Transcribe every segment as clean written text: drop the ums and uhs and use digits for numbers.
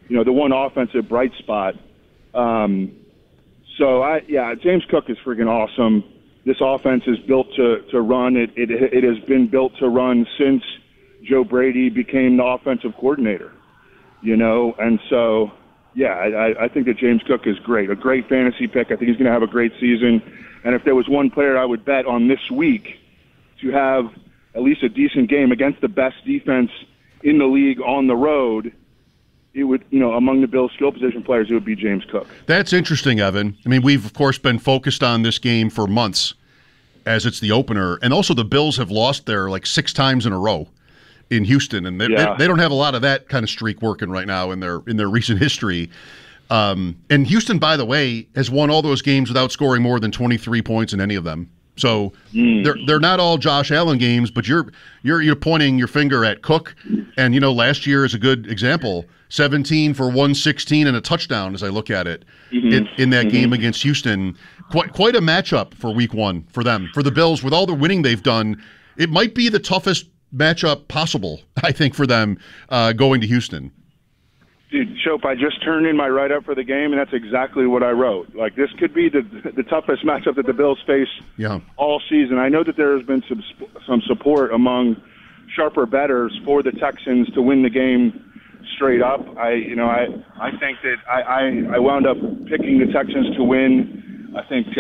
the one offensive bright spot. James Cook is freaking awesome. This offense is built to run. It has been built to run since Joe Brady became the offensive coordinator, and so, I think that James Cook is great, a great fantasy pick. I think he's going to have a great season. And if there was one player I would bet on this week to have at least a decent game against the best defense in the league on the road, it would, among the Bills' skill position players, it would be James Cook. That's interesting, Evan. I mean, we've, of course, been focused on this game for months as it's the opener. And also the Bills have lost there like 6 times in a row in Houston. And they don't have a lot of that kind of streak working right now in their recent history. And Houston, by the way, has won all those games without scoring more than 23 points in any of them. So they're not all Josh Allen games, but you're pointing your finger at Cook, and last year is a good example. 17 for 116 and a touchdown, as I look at it in that game against Houston. Quite a matchup for Week 1 for them, for the Bills. With all the winning they've done, it might be the toughest matchup possible, I think, for them going to Houston. Dude, Shope, I just turned in my write-up for the game, and that's exactly what I wrote. Like, this could be the toughest matchup that the Bills face all season. I know that there has been some support among sharper bettors for the Texans to win the game straight up. I think that I wound up picking the Texans to win, I think,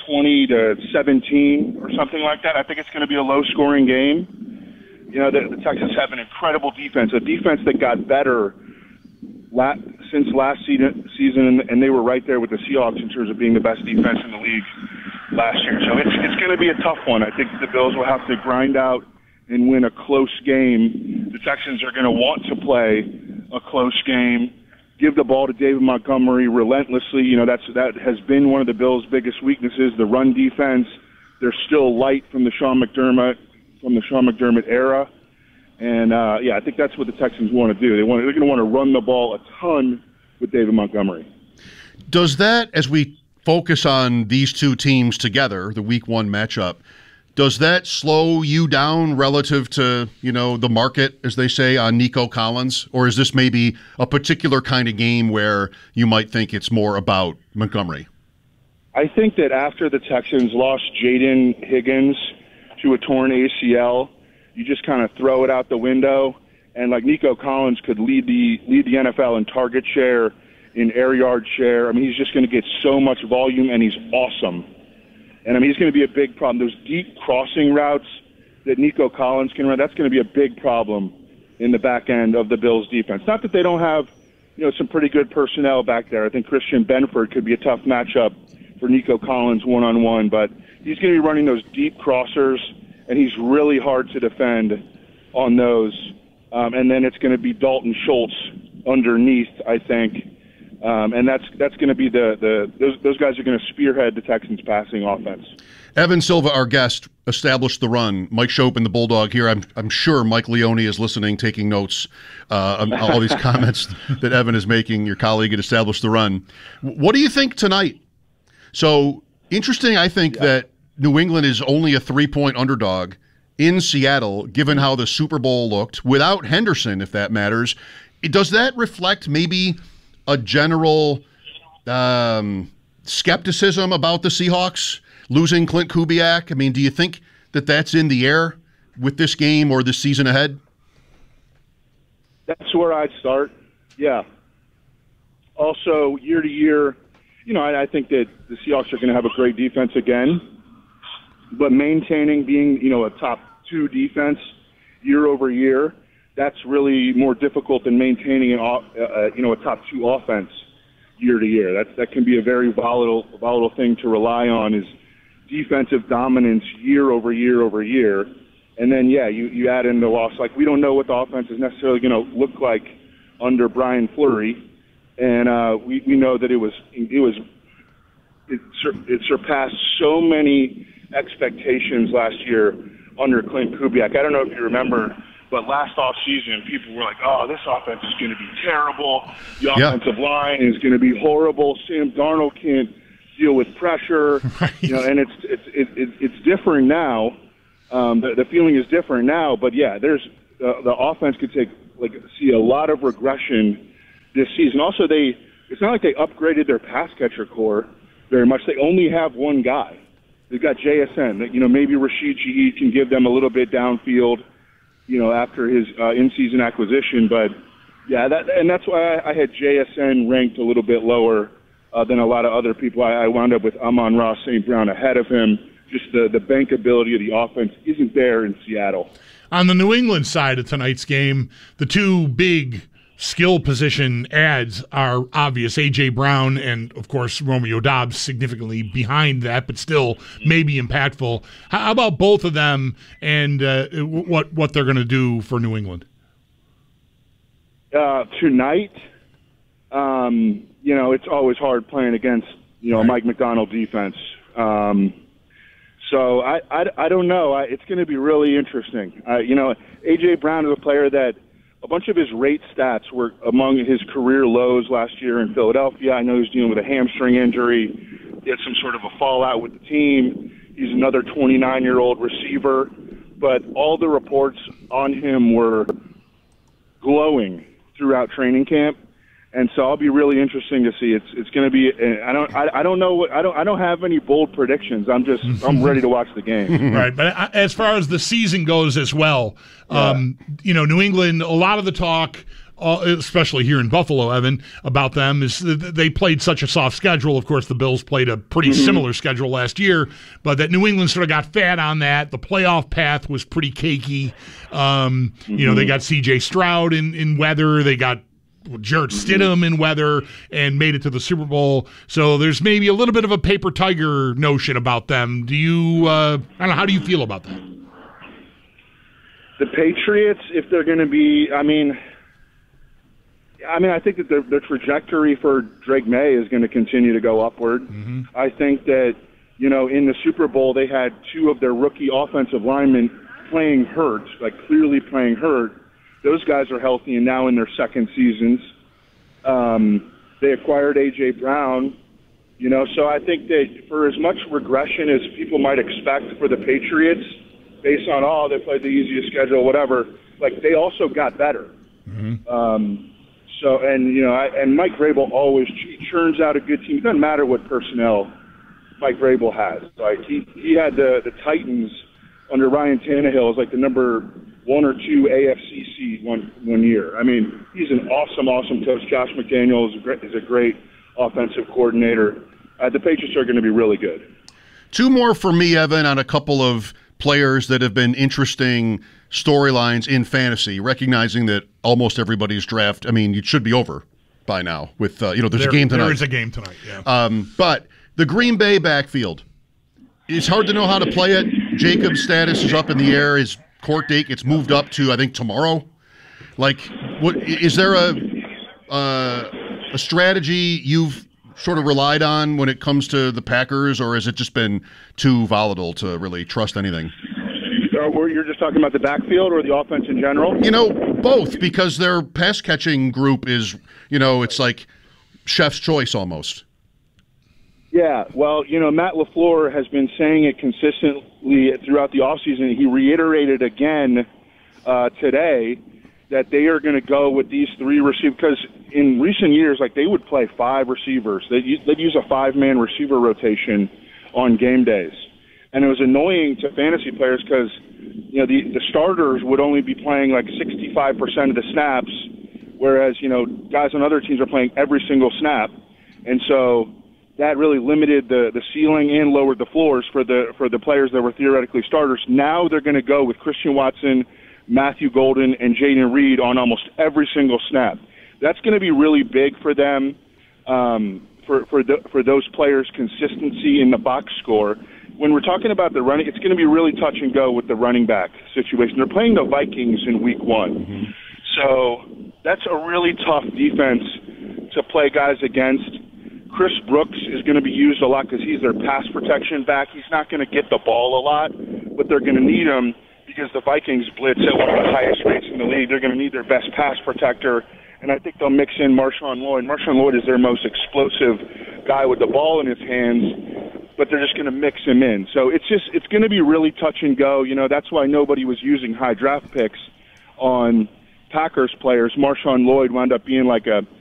20-17 or something like that. I think it's going to be a low-scoring game. The Texans have an incredible defense, a defense that got better since last season, and they were right there with the Seahawks in terms of being the best defense in the league last year. So it's going to be a tough one. I think the Bills will have to grind out and win a close game. The Texans are going to want to play a close game, give the ball to David Montgomery relentlessly. That has been one of the Bills' biggest weaknesses, the run defense. They're still light from the Sean McDermott era. And, I think that's what the Texans want to do. They're going to want to run the ball a ton with David Montgomery. Does that, as we focus on these two teams together, the Week 1 matchup, does that slow you down relative to, the market, as they say, on Nico Collins? Or is this maybe a particular kind of game where you might think it's more about Montgomery? I think that after the Texans lost Jaden Higgins to a torn ACL, you just kind of throw it out the window, and like Nico Collins could lead the NFL in target share, in air yard share. I mean, he's just going to get so much volume, and he's awesome. And I mean, he's going to be a big problem. Those deep crossing routes that Nico Collins can run, that's going to be a big problem in the back end of the Bills' defense. Not that they don't have, some pretty good personnel back there. I think Christian Benford could be a tough matchup for Nico Collins one-on-one, but he's going to be running those deep crossers, and he's really hard to defend on those. And then it's going to be Dalton Schultz underneath, I think. And that's going to be those guys are going to spearhead the Texans' passing offense. Evan Silva, our guest, established the run. Mike Shope and the Bulldog here. I'm sure Mike Leone is listening, taking notes on all these comments that Evan is making, your colleague at Established the Run. What do you think tonight? So interesting, I think, that New England is only a 3-point underdog in Seattle, given how the Super Bowl looked, without Henderson, if that matters. Does that reflect maybe a general skepticism about the Seahawks losing Clint Kubiak? I mean, do you think that that's in the air with this game or this season ahead? That's where I'd start, yeah. Also, year to year, I think that the Seahawks are going to have a great defense again. But maintaining being, a top 2 defense year over year, that's really more difficult than maintaining a top 2 offense year to year. That can be a very volatile thing to rely on, is defensive dominance year over year over year. And then, you add in the loss. Like, we don't know what the offense is necessarily going to look like under Brian Fleury. And we know that it surpassed so many expectations last year under Clint Kubiak. I don't know if you remember, but last offseason, people were like, oh, this offense is going to be terrible. The offensive line is going to be horrible. Sam Darnold can't deal with pressure. Right. And it's different now. The feeling is different now, but there's the offense could see a lot of regression this season. Also, it's not like they upgraded their pass catcher core very much. They only have one guy. They've got JSN. Maybe Rashid Shaheed can give them a little bit downfield, after his in-season acquisition. But, yeah, that's why I had JSN ranked a little bit lower than a lot of other people. I wound up with Amon-Ra St. Brown ahead of him. Just the bankability of the offense isn't there in Seattle. On the New England side of tonight's game, the two big skill position adds are obvious. A.J. Brown and, of course, Romeo Doubs significantly behind that, but still maybe impactful. How about both of them and what they're going to do for New England? Tonight, it's always hard playing against, right. Mike Macdonald defense. So I don't know. It's going to be really interesting. A.J. Brown is a player that a bunch of his rate stats were among his career lows last year in Philadelphia. I know he's dealing with a hamstring injury. He had some sort of a fallout with the team. He's another 29-year-old receiver. But all the reports on him were glowing throughout training camp. And so I'll be really interesting to see. It's going to be. I don't know. I don't have any bold predictions. I'm ready to watch the game. Right, but as far as the season goes as well, New England. A lot of the talk, especially here in Buffalo, Evan, about them is that they played such a soft schedule. Of course, the Bills played a pretty similar schedule last year, but that New England sort of got fat on that. The playoff path was pretty cakey. They got C.J. Stroud in weather. They got Jarrett Stidham in weather and made it to the Super Bowl. So there's maybe a little bit of a paper tiger notion about them. Do you, I don't know, how do you feel about that? The Patriots, if they're going to be, I think that their trajectory for Drake May is going to continue to go upward. I think that, in the Super Bowl, they had two of their rookie offensive linemen playing hurt, like clearly playing hurt. Those guys are healthy and now in their second seasons. They acquired A.J. Brown, so I think that for as much regression as people might expect for the Patriots, based on, they played the easiest schedule, whatever, they also got better. And Mike Vrabel always churns out a good team. It doesn't matter what personnel Mike Vrabel has. He had the Titans under Ryan Tannehill as the number 1 or 2 AFC seed one year. He's an awesome coach. Josh McDaniels is a great offensive coordinator. The Patriots are going to be really good. Two more for me, Evan, on a couple of players that have been interesting storylines in fantasy, recognizing that almost everybody's draft, it should be over by now with, there's a game tonight. There is a game tonight, yeah. But the Green Bay backfield, it's hard to know how to play it. Jacob's status is up in the air. His court date gets moved up to, I think, tomorrow. What is there a strategy you've sort of relied on when it comes to the Packers, or has it just been too volatile to really trust anything? You're just talking about the backfield or the offense in general? Both, because their pass catching group is, it's like chef's choice almost. Yeah, well, Matt LaFleur has been saying it consistently throughout the offseason. He reiterated again today that they are going to go with these three receivers, because in recent years, they would play 5 receivers. They'd use a 5-man receiver rotation on game days. And it was annoying to fantasy players because, the starters would only be playing 65% of the snaps, whereas, guys on other teams are playing every single snap. And so that really limited the ceiling and lowered the floors for the players that were theoretically starters. Now they're going to go with Christian Watson, Matthew Golden, and Jaden Reed on almost every single snap. That's going to be really big for them, for those players' consistency in the box score. When we're talking about the running, it's going to be really touch and go with the running back situation. They're playing the Vikings in week 1. So that's a really tough defense to play guys against. Chris Brooks is going to be used a lot because he's their pass protection back. He's not going to get the ball a lot, but they're going to need him because the Vikings blitz at one of the highest rates in the league. They're going to need their best pass protector, and I think they'll mix in Marshawn Lloyd. Marshawn Lloyd is their most explosive guy with the ball in his hands, but they're just going to mix him in. So it's going to be really touch and go. That's why nobody was using high draft picks on Packers players. Marshawn Lloyd wound up being like a